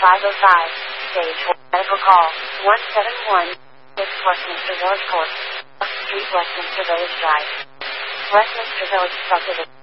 505, stage 4, medical call, 171, 6 Westminster Village Court, Street, Westminster Village Drive. Westminster Village, subdivision.